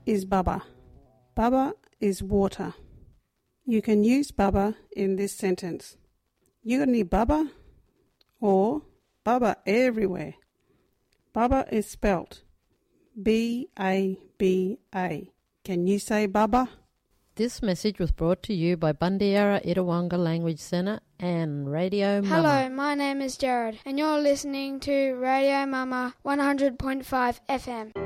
is baba. Baba is water. You can use baba in this sentence. You got any baba? Or baba everywhere. Baba is spelt B-A-B-A. Can you say baba? This message was brought to you by Bundiara Itawanga Language Centre and Radio Mama. Hello, my name is Jared, and you're listening to Radio Mama 100.5 FM.